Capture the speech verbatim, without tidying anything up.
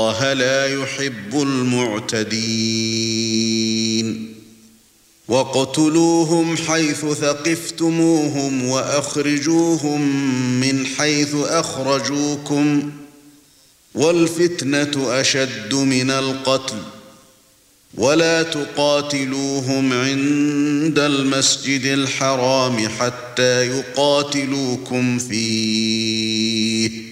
الله لا يحب المعتدين وَاقْتُلُوهُمْ حَيْثُ ثَقِفْتُمُوهُمْ وَأَخْرِجُوهُمْ مِنْ حَيْثُ أَخْرَجُوكُمْ وَالْفِتْنَةُ أَشَدُّ مِنَ الْقَتْلِ وَلَا تُقَاتِلُوهُمْ عِندَ الْمَسْجِدِ الْحَرَامِ حَتَّى يُقَاتِلُوكُمْ فِيهِ